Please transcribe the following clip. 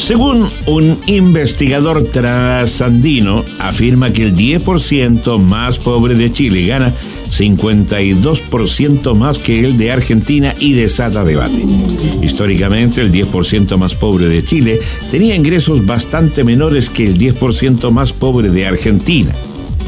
Según un investigador trasandino, afirma que el 10% más pobre de Chile gana 52% más que el de Argentina y desata debate. Históricamente, el 10% más pobre de Chile tenía ingresos bastante menores que el 10% más pobre de Argentina.